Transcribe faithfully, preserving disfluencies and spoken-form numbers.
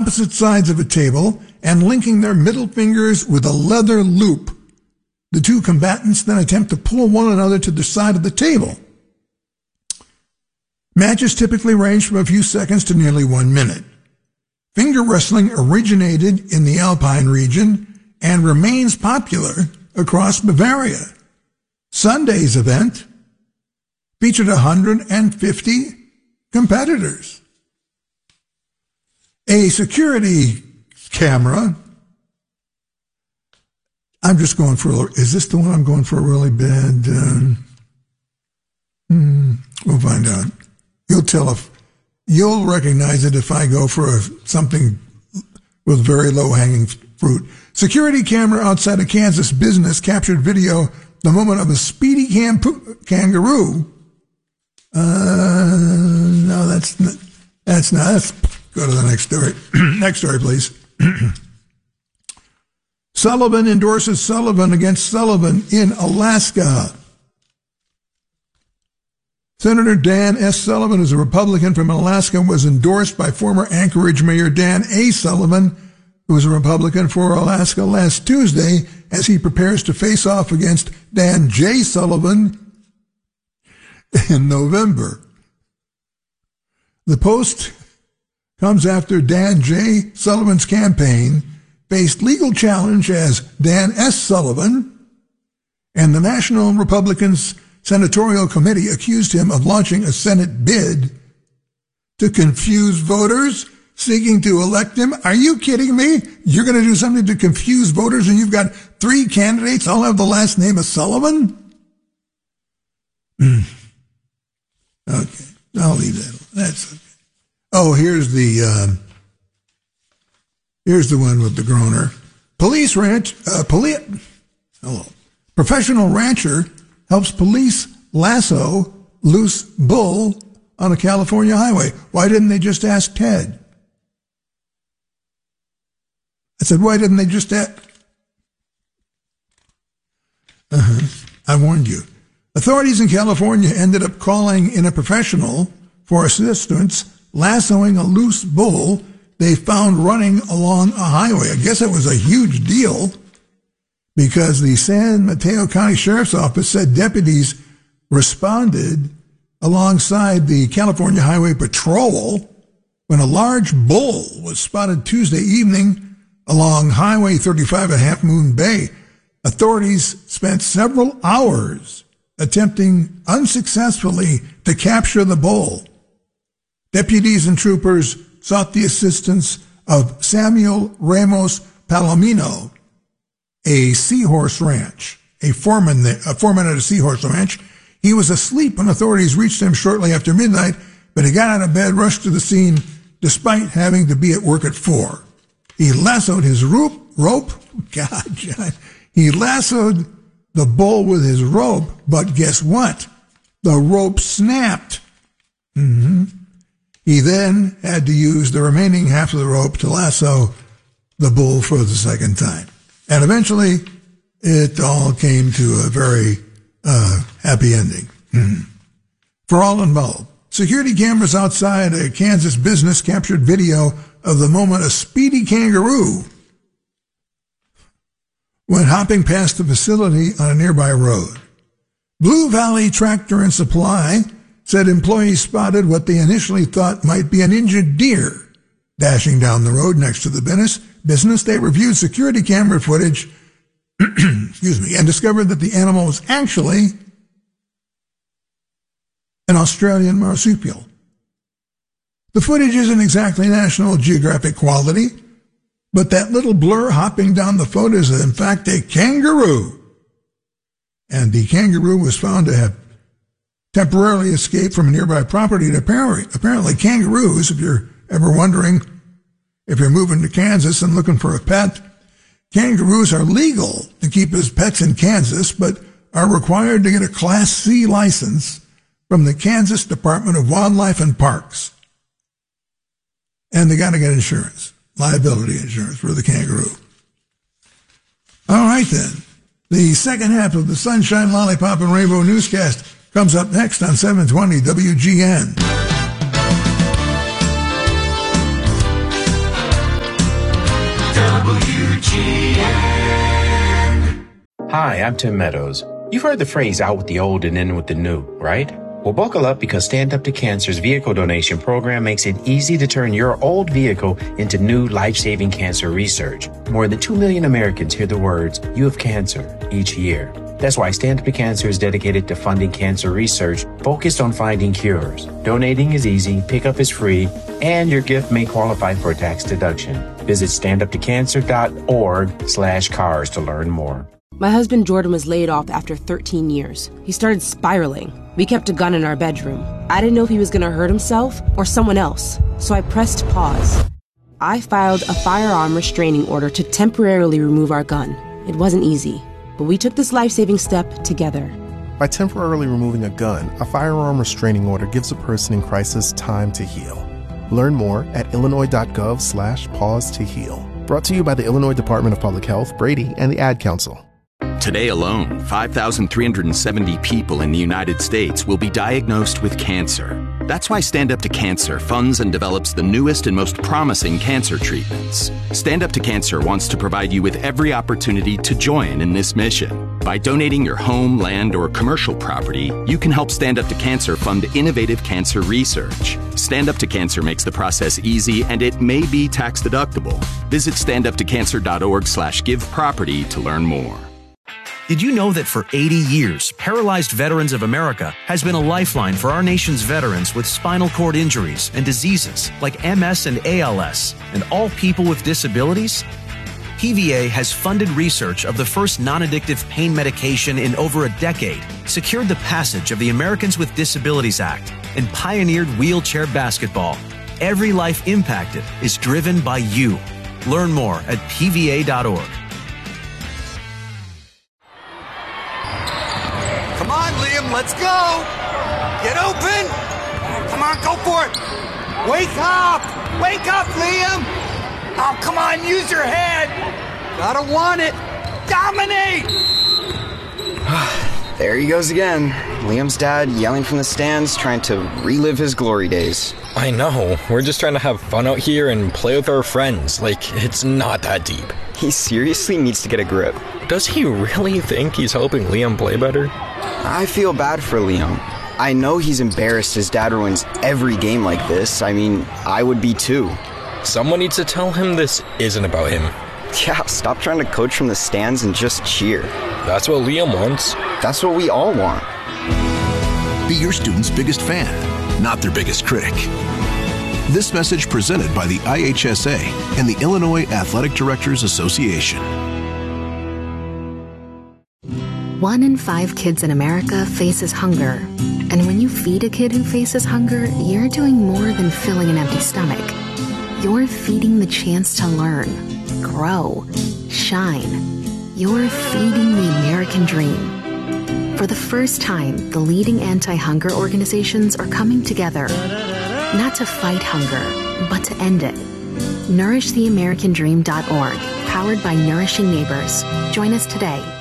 opposite sides of a table and linking their middle fingers with a leather loop. The two combatants then attempt to pull one another to the side of the table. Matches typically range from a few seconds to nearly one minute. Finger wrestling originated in the Alpine region and remains popular across Bavaria. Sunday's event featured one hundred fifty competitors. A security camera, I'm just going for, a, is this the one I'm going for a really bad, um, hmm, we'll find out. You'll tell if, you'll recognize it if I go for a, something with very low-hanging fruit. Security camera outside a Kansas business captured video the moment of a speedy camp- kangaroo. Uh, no, that's not, that's not, let's go to the next story. Next story, please. Sullivan endorses Sullivan against Sullivan in Alaska. Senator Dan S. Sullivan, who's a Republican from Alaska, was endorsed by former Anchorage Mayor Dan A. Sullivan, who was a Republican for Alaska, last Tuesday as he prepares to face off against Dan J. Sullivan in November. The post comes after Dan J. Sullivan's campaign faced legal challenge as Dan S. Sullivan, and the National Republicans Senatorial Committee accused him of launching a Senate bid to confuse voters seeking to elect him. Are you kidding me? You're going to do something to confuse voters and you've got three candidates all have the last name of Sullivan? Mm. Okay, I'll leave that. That's okay. Oh, here's the uh, here's the one with the groaner. Police ranch, uh, police, hello, professional rancher helps police lasso loose bull on a California highway. Why didn't they just ask Ted? I said, why didn't they just ask? Uh-huh. I warned you. Authorities in California ended up calling in a professional for assistance, lassoing a loose bull they found running along a highway. I guess it was a huge deal because the San Mateo County Sheriff's Office said deputies responded alongside the California Highway Patrol when a large bull was spotted Tuesday evening along Highway thirty-five at Half Moon Bay. Authorities spent several hours attempting unsuccessfully to capture the bull. Deputies and troopers sought the assistance of Samuel Ramos Palomino, a seahorse ranch, a foreman, a foreman at a seahorse ranch. He was asleep when authorities reached him shortly after midnight, but he got out of bed, rushed to the scene, despite having to be at work at four. He lassoed his rope, rope, God, God, he lassoed the bull with his rope, but guess what? The rope snapped. Mm-hmm. He then had to use the remaining half of the rope to lasso the bull for the second time. And eventually, it all came to a very uh, happy ending mm-hmm. for all involved. Security cameras outside a Kansas business captured video of the moment a speedy kangaroo went hopping past the facility on a nearby road. Blue Valley Tractor and Supply said employees spotted what they initially thought might be an injured deer dashing down the road next to the business. They reviewed security camera footage excuse me, and discovered that the animal was actually an Australian marsupial. The footage isn't exactly National Geographic quality, but that little blur hopping down the photo is in fact a kangaroo. And the kangaroo was found to have temporarily escaped from a nearby property. And apparently, apparently kangaroos, if you're ever wondering if you're moving to Kansas and looking for a pet, kangaroos are legal to keep as pets in Kansas, but are required to get a Class C license from the Kansas Department of Wildlife and Parks. And they got to get insurance, liability insurance for the kangaroo. All right, then. The second half of the Sunshine, Lollipop, and Rainbow newscast comes up next on seven twenty W G N. W G N. Hi, I'm Tim Meadows. You've heard the phrase out with the old and in with the new, right? Well, buckle up because Stand Up to Cancer's vehicle donation program makes it easy to turn your old vehicle into new life-saving cancer research. More than two million Americans hear the words, "You have cancer," each year. That's why Stand Up to Cancer is dedicated to funding cancer research focused on finding cures. Donating is easy, pickup is free, and your gift may qualify for a tax deduction. Visit standuptocancer.org slash cars to learn more. My husband Jordan was laid off after thirteen years. He started spiraling. We kept a gun in our bedroom. I didn't know if he was going to hurt himself or someone else, so I pressed pause. I filed a firearm restraining order to temporarily remove our gun. It wasn't easy, but we took this life-saving step together. By temporarily removing a gun, a firearm restraining order gives a person in crisis time to heal. Learn more at illinois.gov slash pause to heal. Brought to you by the Illinois Department of Public Health, Brady, and the Ad Council. Today alone, five thousand three hundred seventy people in the United States will be diagnosed with cancer. That's why Stand Up to Cancer funds and develops the newest and most promising cancer treatments. Stand Up to Cancer wants to provide you with every opportunity to join in this mission. By donating your home, land, or commercial property, you can help Stand Up to Cancer fund innovative cancer research. Stand Up to Cancer makes the process easy, and it may be tax deductible. Visit standuptocancer.org slash give property to learn more. Did you know that for eighty years, Paralyzed Veterans of America has been a lifeline for our nation's veterans with spinal cord injuries and diseases like M S and A L S, and all people with disabilities? P V A has funded research of the first non-addictive pain medication in over a decade, secured the passage of the Americans with Disabilities Act, and pioneered wheelchair basketball. Every life impacted is driven by you. Learn more at P V A dot org. Come on, Liam, let's go! Get open! Come on, go for it! Wake up! Wake up, Liam! Oh, come on, use your head! Gotta want it! Dominate! There he goes again. Liam's dad yelling from the stands, trying to relive his glory days. I know. We're just trying to have fun out here and play with our friends. Like, it's not that deep. He seriously needs to get a grip. Does he really think he's helping Liam play better? I feel bad for Liam. I know he's embarrassed his dad ruins every game like this. I mean, I would be too. Someone needs to tell him this isn't about him. Yeah, stop trying to coach from the stands and just cheer. That's what Liam wants. That's what we all want. Be your student's biggest fan, not their biggest critic. This message presented by the I H S A and the Illinois Athletic Directors Association. One in five kids in America faces hunger. And when you feed a kid who faces hunger, you're doing more than filling an empty stomach. You're feeding the chance to learn, grow, shine. You're feeding the American dream. For the first time, the leading anti-hunger organizations are coming together, not to fight hunger, but to end it. nourish the american dream dot org, powered by Nourishing Neighbors. Join us today.